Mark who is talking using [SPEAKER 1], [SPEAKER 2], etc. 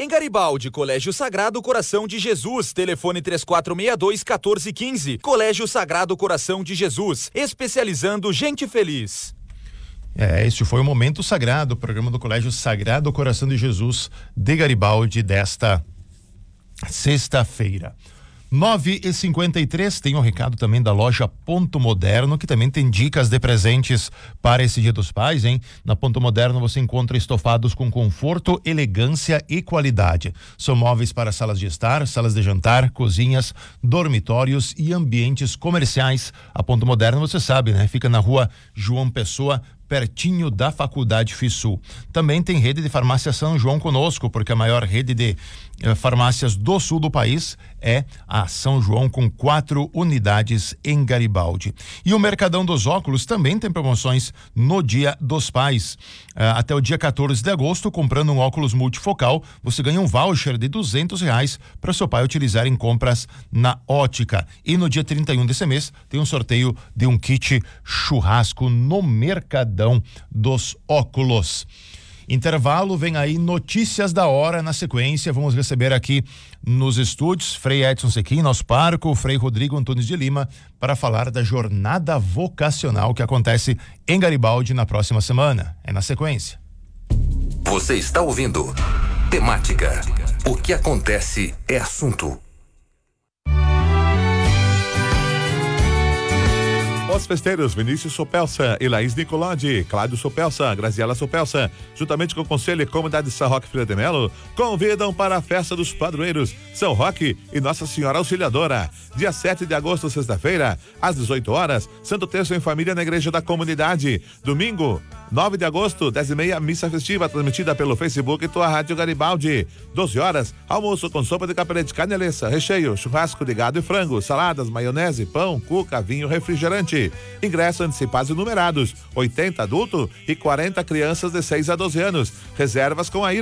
[SPEAKER 1] Em Garibaldi, Colégio Sagrado Coração de Jesus, telefone 3462-1415. Colégio Sagrado Coração de Jesus, especializando gente feliz.
[SPEAKER 2] Este foi o Momento Sagrado, o programa do Colégio Sagrado Coração de Jesus de Garibaldi desta sexta-feira. 9h53, tem um recado também da loja Ponto Moderno, que também tem dicas de presentes para esse Dia dos Pais, hein? Na Ponto Moderno você encontra estofados com conforto, elegância e qualidade. São móveis para salas de estar, salas de jantar, cozinhas, dormitórios e ambientes comerciais. A Ponto Moderno, você sabe, né? Fica na rua João Pessoa, pertinho da Faculdade FISU. Também tem rede de farmácia São João conosco, porque a maior rede de farmácias do sul do país é a São João, com 4 unidades em Garibaldi. E o Mercadão dos Óculos também tem promoções no Dia dos Pais. Até o dia 14 de agosto, comprando um óculos multifocal, você ganha um voucher de R$200 para seu pai utilizar em compras na ótica. E no dia 31 desse mês, tem um sorteio de um kit churrasco no Mercadão dos Óculos. Intervalo, vem aí notícias da hora. Na sequência, vamos receber aqui nos estúdios Frei Edson Sequim, nosso pároco, Frei Rodrigo Antunes de Lima, para falar da jornada vocacional que acontece em Garibaldi na próxima semana. É na sequência.
[SPEAKER 3] Você está ouvindo Temática. O que acontece é assunto.
[SPEAKER 4] Os festeiros Vinícius Sopelsa e Laís Nicolodi, Cláudio Sopelsa, Graziela Sopelsa, juntamente com o Conselho e Comunidade de São Roque Filha de Melo, convidam para a Festa dos Padroeiros, São Roque e Nossa Senhora Auxiliadora. Dia 7 de agosto, sexta-feira, às 18 horas, Santo Terço em Família na Igreja da Comunidade. Domingo, 9 de agosto, 10h30, missa festiva transmitida pelo Facebook e tua Rádio Garibaldi. 12 horas, almoço com sopa de capelete, caneleza, recheio, churrasco de gado e frango, saladas, maionese, pão, cuca, vinho, refrigerante. Ingressos antecipados e numerados, 80 adultos e 40 crianças de 6 a 12 anos. Reservas com a